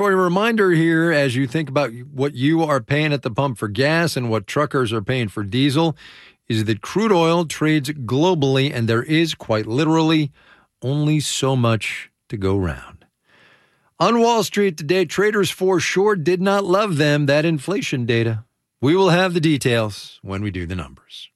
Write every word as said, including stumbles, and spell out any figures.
A reminder here, as you think about what you are paying at the pump for gas and what truckers are paying for diesel, is that crude oil trades globally, and there is quite literally only so much to go round. On Wall Street today, traders for sure did not love them, that inflation data. We will have the details when we do the numbers.